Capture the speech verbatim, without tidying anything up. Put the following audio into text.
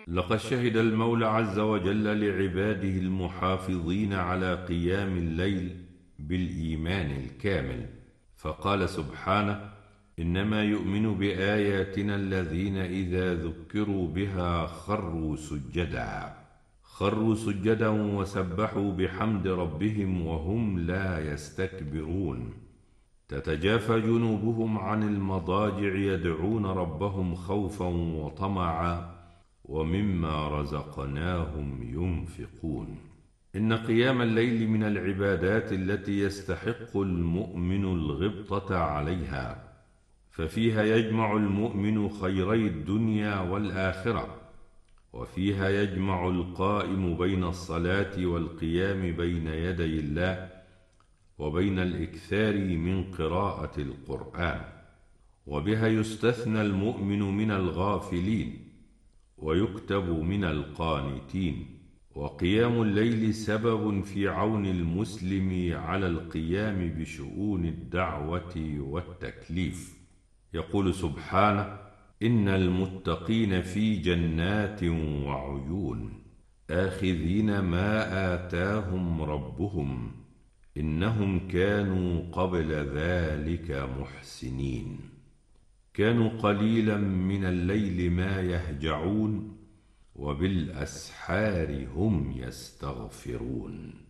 لقد شهد المولى عز وجل لعباده المحافظين على قيام الليل بالإيمان الكامل، فقال سبحانه: إنما يؤمن بآياتنا الذين إذا ذكروا بها خروا سجدا خروا سجدا وسبحوا بحمد ربهم وهم لا يستكبرون. تتجافى جنوبهم عن المضاجع يدعون ربهم خوفا وطمعا ومما رزقناهم ينفقون. إن قيام الليل من العبادات التي يستحق المؤمن الغبطة عليها، ففيها يجمع المؤمن خيري الدنيا والآخرة، وفيها يجمع القائم بين الصلاة والقيام بين يدي الله وبين الإكثار من قراءة القرآن، وبها يستثنى المؤمن من الغافلين ويكتب من القانتين. وقيام الليل سبب في عون المسلم على القيام بشؤون الدعوة والتكليف. يقول سبحانه: إن المتقين في جنات وعيون آخذين ما آتاهم ربهم إنهم كانوا قبل ذلك محسنين. كانوا قليلا من الليل ما يهجعون وبالأسحار هم يستغفرون.